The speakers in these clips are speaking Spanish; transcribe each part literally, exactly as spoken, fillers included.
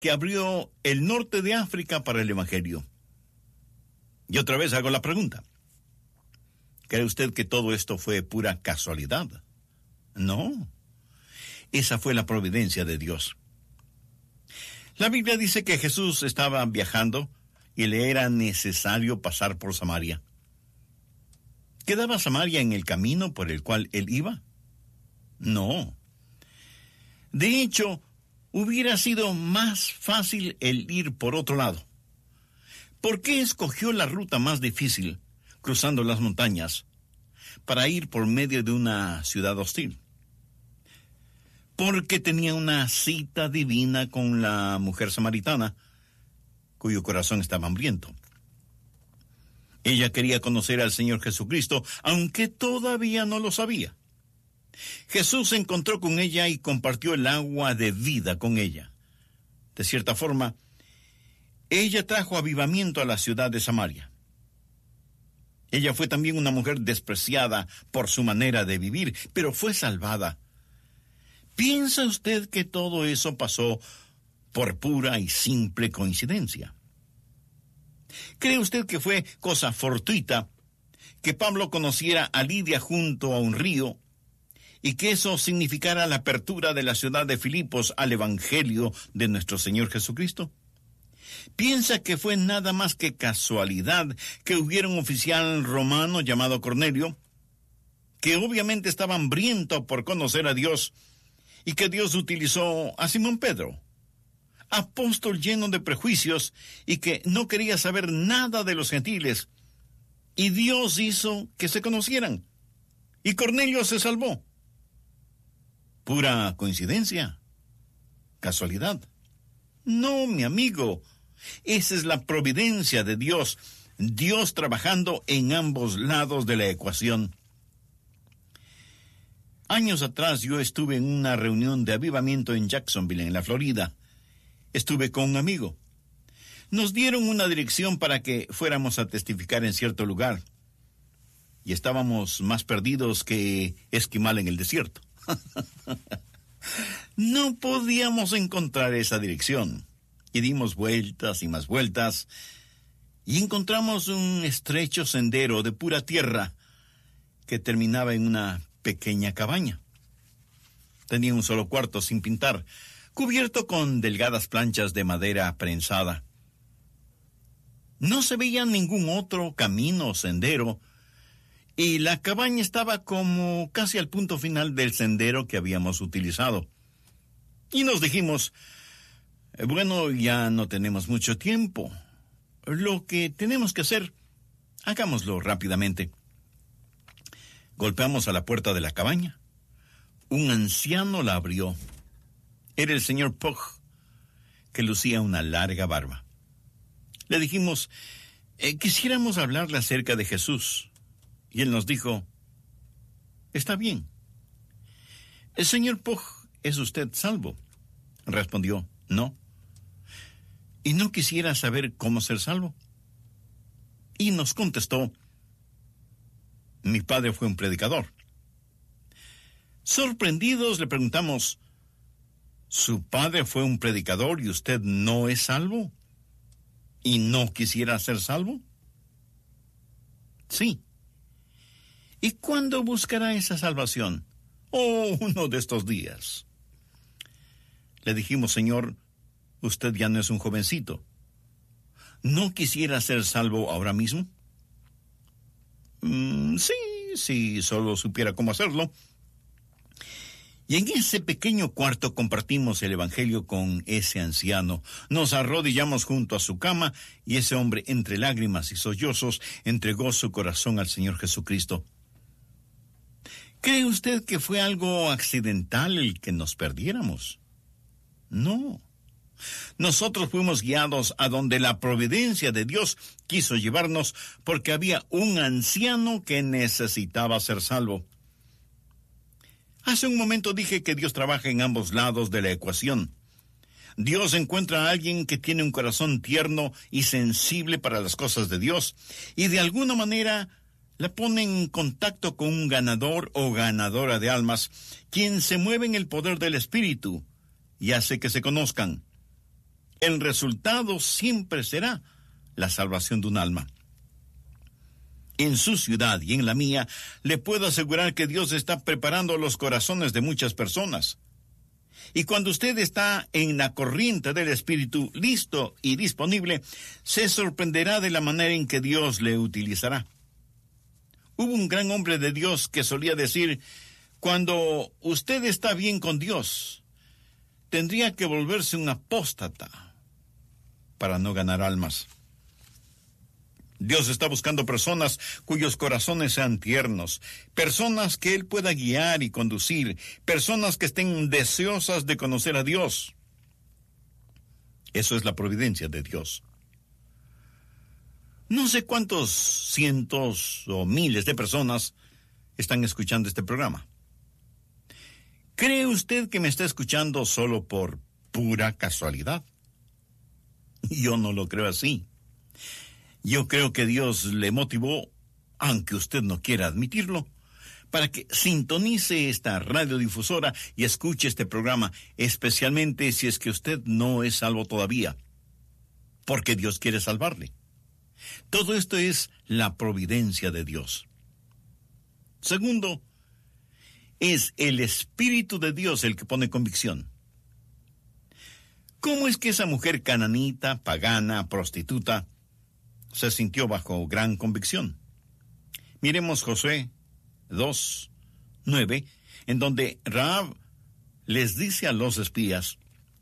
que abrió el norte de África para el Evangelio. Y otra vez hago la pregunta. ¿Cree usted que todo esto fue pura casualidad? No. Esa fue la providencia de Dios. La Biblia dice que Jesús estaba viajando y le era necesario pasar por Samaria. ¿Quedaba Samaria en el camino por el cual él iba? No. De hecho, hubiera sido más fácil el ir por otro lado. ¿Por qué escogió la ruta más difícil, cruzando las montañas, para ir por medio de una ciudad hostil? Porque tenía una cita divina con la mujer samaritana, cuyo corazón estaba hambriento. Ella quería conocer al Señor Jesucristo, aunque todavía no lo sabía. Jesús se encontró con ella y compartió el agua de vida con ella. De cierta forma, ella trajo avivamiento a la ciudad de Samaria. Ella fue también una mujer despreciada por su manera de vivir, pero fue salvada. ¿Piensa usted que todo eso pasó por pura y simple coincidencia? ¿Cree usted que fue cosa fortuita que Pablo conociera a Lidia junto a un río y que eso significara la apertura de la ciudad de Filipos al Evangelio de nuestro Señor Jesucristo? ¿Piensa que fue nada más que casualidad que hubiera un oficial romano llamado Cornelio, que obviamente estaba hambriento por conocer a Dios, y que Dios utilizó a Simón Pedro, apóstol lleno de prejuicios y que no quería saber nada de los gentiles, y Dios hizo que se conocieran, y Cornelio se salvó? ¿Pura coincidencia? ¿Casualidad? No, mi amigo, esa es la providencia de Dios, Dios trabajando en ambos lados de la ecuación. Años atrás yo estuve en una reunión de avivamiento en Jacksonville, en la Florida. Estuve con un amigo. Nos dieron una dirección para que fuéramos a testificar en cierto lugar. Y estábamos más perdidos que esquimal en el desierto. No podíamos encontrar esa dirección. Y dimos vueltas y más vueltas. Y encontramos un estrecho sendero de pura tierra que terminaba en una pequeña cabaña. Tenía un solo cuarto sin pintar, cubierto con delgadas planchas de madera prensada. No se veía ningún otro camino o sendero, y la cabaña estaba como casi al punto final del sendero que habíamos utilizado. Y nos dijimos, bueno, ya no tenemos mucho tiempo. Lo que tenemos que hacer, hagámoslo rápidamente. Golpeamos a la puerta de la cabaña. Un anciano la abrió. Era el señor Pugh, que lucía una larga barba. Le dijimos, eh, quisiéramos hablarle acerca de Jesús. Y él nos dijo, está bien. El señor Pugh, ¿es usted salvo? Respondió, no. ¿Y no quisiera saber cómo ser salvo? Y nos contestó, mi padre fue un predicador. Sorprendidos le preguntamos, ¿su padre fue un predicador y usted no es salvo? ¿Y no quisiera ser salvo? Sí. ¿Y cuándo buscará esa salvación? Oh, uno de estos días. Le dijimos, señor, usted ya no es un jovencito. ¿No quisiera ser salvo ahora mismo? Mm, sí, si solo supiera cómo hacerlo. Y en ese pequeño cuarto compartimos el evangelio con ese anciano. Nos arrodillamos junto a su cama y ese hombre, entre lágrimas y sollozos, entregó su corazón al Señor Jesucristo. ¿Cree usted que fue algo accidental el que nos perdiéramos? No. Nosotros fuimos guiados a donde la providencia de Dios quiso llevarnos porque había un anciano que necesitaba ser salvo. Hace un momento dije que Dios trabaja en ambos lados de la ecuación. Dios encuentra a alguien que tiene un corazón tierno y sensible para las cosas de Dios y de alguna manera la pone en contacto con un ganador o ganadora de almas, quien se mueve en el poder del Espíritu y hace que se conozcan. el resultado siempre será la salvación de un alma. En su ciudad y en la mía, le puedo asegurar que Dios está preparando los corazones de muchas personas. Y cuando usted está en la corriente del Espíritu, listo y disponible, se sorprenderá de la manera en que Dios le utilizará. Hubo un gran hombre de Dios que solía decir, cuando usted está bien con Dios, tendría que volverse un apóstata para no ganar almas. Dios está buscando personas cuyos corazones sean tiernos, personas que Él pueda guiar y conducir, personas que estén deseosas de conocer a Dios. Eso es la providencia de Dios. No sé cuántos cientos o miles de personas están escuchando este programa. ¿Cree usted que me está escuchando solo por pura casualidad? Yo no lo creo así. Yo creo que Dios le motivó, aunque usted no quiera admitirlo, para que sintonice esta radiodifusora y escuche este programa, especialmente si es que usted no es salvo todavía, porque Dios quiere salvarle. Todo esto es la providencia de Dios. Segundo, es el Espíritu de Dios el que pone convicción. ¿Cómo es que esa mujer cananita, pagana, prostituta, se sintió bajo gran convicción? Miremos Josué dos, nueve, en donde Rahab les dice a los espías,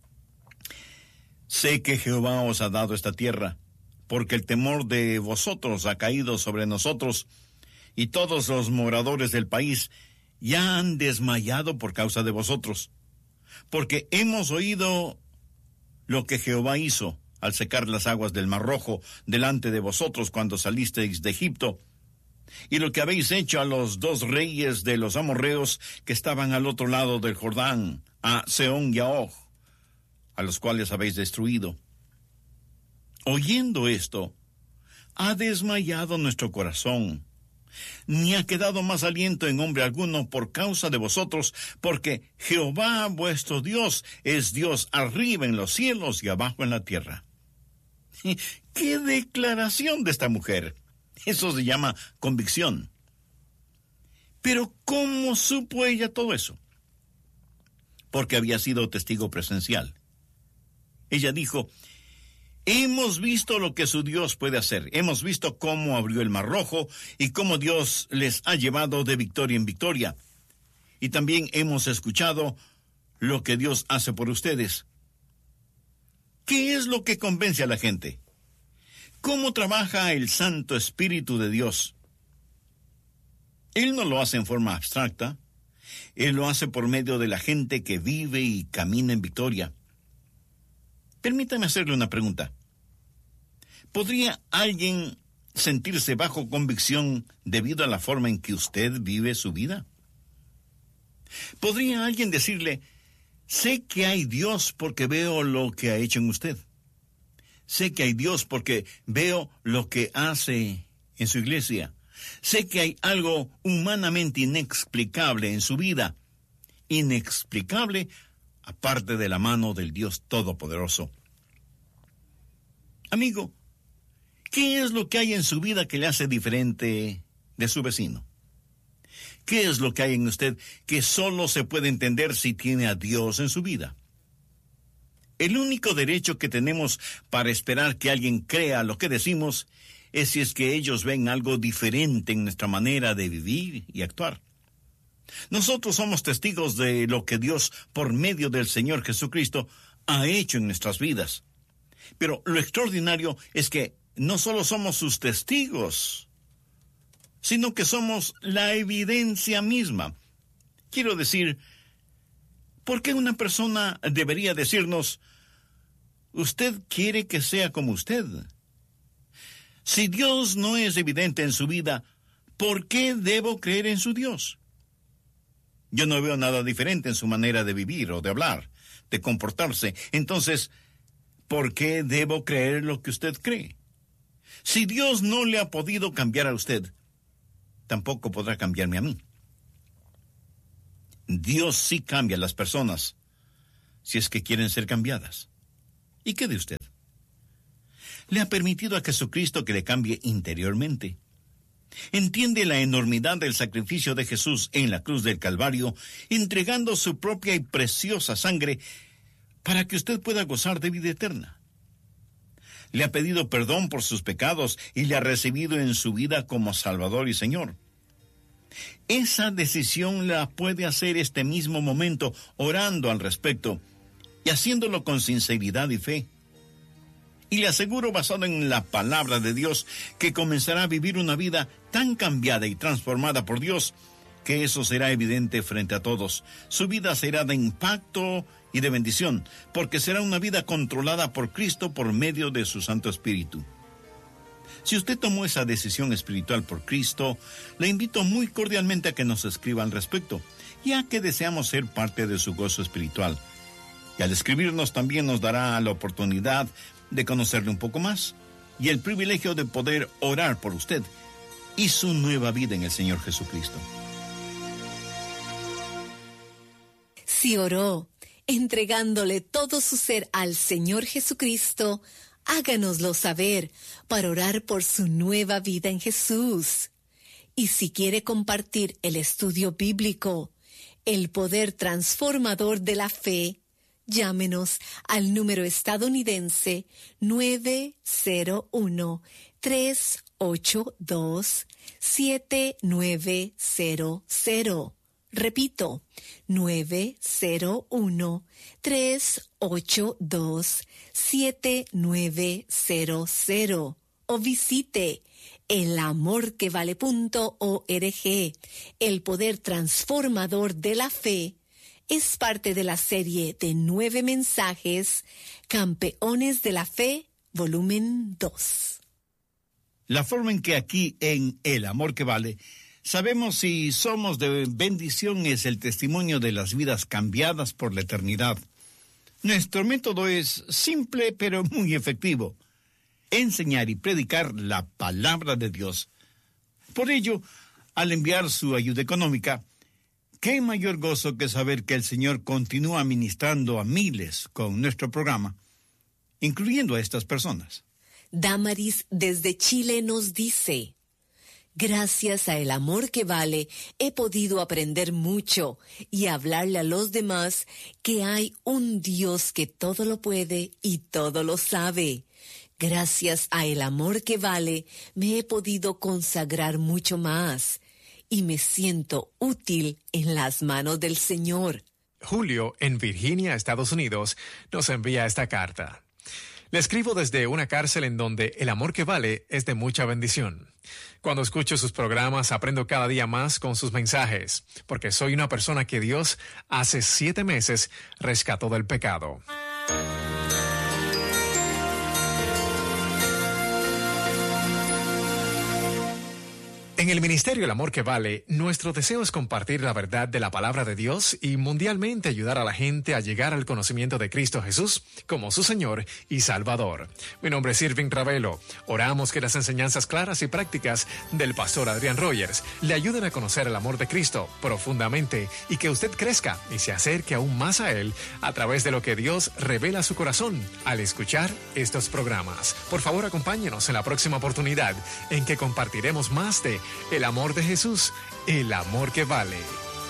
sé que Jehová os ha dado esta tierra, porque el temor de vosotros ha caído sobre nosotros, y todos los moradores del país ya han desmayado por causa de vosotros, porque hemos oído lo que Jehová hizo al secar las aguas del Mar Rojo delante de vosotros cuando salisteis de Egipto, y lo que habéis hecho a los dos reyes de los amorreos que estaban al otro lado del Jordán, a Sehón y a Og, a los cuales habéis destruido. Oyendo esto, ha desmayado nuestro corazón, ni ha quedado más aliento en hombre alguno por causa de vosotros, porque Jehová vuestro Dios es Dios arriba en los cielos y abajo en la tierra. ¡Qué declaración de esta mujer! Eso se llama convicción. Pero ¿cómo supo ella todo eso? Porque había sido testigo presencial. Ella dijo, hemos visto lo que su Dios puede hacer. Hemos visto cómo abrió el Mar Rojo y cómo Dios les ha llevado de victoria en victoria. Y también hemos escuchado lo que Dios hace por ustedes. ¿Qué es lo que convence a la gente? ¿Cómo trabaja el Santo Espíritu de Dios? Él no lo hace en forma abstracta. Él lo hace por medio de la gente que vive y camina en victoria. Permítame hacerle una pregunta. ¿Podría alguien sentirse bajo convicción debido a la forma en que usted vive su vida? ¿Podría alguien decirle, sé que hay Dios porque veo lo que ha hecho en usted? Sé que hay Dios porque veo lo que hace en su iglesia. Sé que hay algo humanamente inexplicable en su vida. Inexplicable aparte de la mano del Dios Todopoderoso. Amigo, ¿qué es lo que hay en su vida que le hace diferente de su vecino? ¿Qué es lo que hay en usted que solo se puede entender si tiene a Dios en su vida? El único derecho que tenemos para esperar que alguien crea lo que decimos es si es que ellos ven algo diferente en nuestra manera de vivir y actuar. Nosotros somos testigos de lo que Dios, por medio del Señor Jesucristo, ha hecho en nuestras vidas. Pero lo extraordinario es que no solo somos sus testigos, sino que somos la evidencia misma. Quiero decir, ¿por qué una persona debería decirnos, usted quiere que sea como usted? Si Dios no es evidente en su vida, ¿por qué debo creer en su Dios? Yo no veo nada diferente en su manera de vivir o de hablar, de comportarse. Entonces, ¿por qué debo creer lo que usted cree? Si Dios no le ha podido cambiar a usted, tampoco podrá cambiarme a mí. Dios sí cambia a las personas, si es que quieren ser cambiadas. ¿Y qué de usted? ¿Le ha permitido a Jesucristo que le cambie interiormente? ¿Entiende la enormidad del sacrificio de Jesús en la cruz del Calvario, entregando su propia y preciosa sangre para que usted pueda gozar de vida eterna? ¿Le ha pedido perdón por sus pecados y le ha recibido en su vida como Salvador y Señor? Esa decisión la puede hacer este mismo momento, orando al respecto y haciéndolo con sinceridad y fe. Y le aseguro, basado en la palabra de Dios, que comenzará a vivir una vida tan cambiada y transformada por Dios, que eso será evidente frente a todos. Su vida será de impacto y de bendición, porque será una vida controlada por Cristo por medio de su Santo Espíritu. Si usted tomó esa decisión espiritual por Cristo, le invito muy cordialmente a que nos escriba al respecto, ya que deseamos ser parte de su gozo espiritual. Y al escribirnos también nos dará la oportunidad de conocerle un poco más y el privilegio de poder orar por usted y su nueva vida en el Señor Jesucristo. Si oró, entregándole todo su ser al Señor Jesucristo, háganoslo saber para orar por su nueva vida en Jesús. Y si quiere compartir el estudio bíblico, el poder transformador de la fe, llámenos al número estadounidense nueve cero uno, tres ocho dos, siete nueve cero cero. Repito, nueve cero uno, tres ocho dos, siete nueve cero cero. O visite el amor que vale punto org. El poder transformador de la fe es parte de la serie de nueve mensajes, Campeones de la Fe, volumen dos. La forma en que aquí en El Amor que Vale sabemos si somos de bendición es el testimonio de las vidas cambiadas por la eternidad. Nuestro método es simple pero muy efectivo: enseñar y predicar la palabra de Dios. Por ello, al enviar su ayuda económica, qué mayor gozo que saber que el Señor continúa ministrando a miles con nuestro programa, incluyendo a estas personas. Damaris desde Chile nos dice: gracias a El Amor que Vale, he podido aprender mucho y hablarle a los demás que hay un Dios que todo lo puede y todo lo sabe. Gracias a El Amor que Vale, me he podido consagrar mucho más y me siento útil en las manos del Señor. Julio, en Virginia, Estados Unidos, nos envía esta carta. Le escribo desde una cárcel en donde el amor que vale es de mucha bendición. Cuando escucho sus programas, aprendo cada día más con sus mensajes, porque soy una persona que Dios hace siete meses rescató del pecado. En el Ministerio El Amor que Vale, nuestro deseo es compartir la verdad de la palabra de Dios y mundialmente ayudar a la gente a llegar al conocimiento de Cristo Jesús como su Señor y Salvador. Mi nombre es Irving Ravelo. Oramos que las enseñanzas claras y prácticas del pastor Adrián Rogers le ayuden a conocer el amor de Cristo profundamente y que usted crezca y se acerque aún más a Él a través de lo que Dios revela a su corazón al escuchar estos programas. Por favor, acompáñenos en la próxima oportunidad en que compartiremos más de el amor de Jesús, el amor que vale.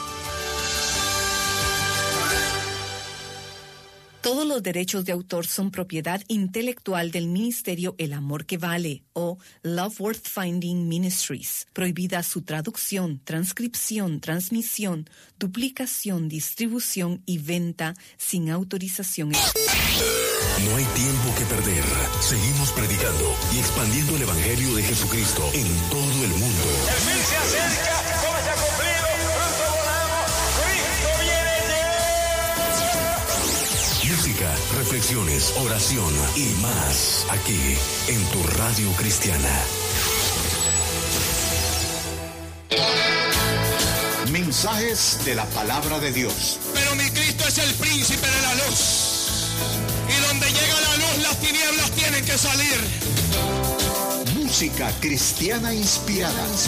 Todos los derechos de autor son propiedad intelectual del Ministerio El Amor que Vale o Love Worth Finding Ministries. Prohibida su traducción, transcripción, transmisión, duplicación, distribución y venta sin autorización. No hay tiempo que perder. Seguimos predicando y expandiendo el Evangelio de Jesucristo en todo el mundo. El fin se acerca, todo se ha cumplido, pronto volamos, Cristo viene ya. Música, reflexiones, oración y más aquí en tu radio cristiana. Mensajes de la palabra de Dios. Pero mi Cristo es el príncipe de la luz. Y donde llega la luz, las tinieblas tienen que salir. Música cristiana inspirada.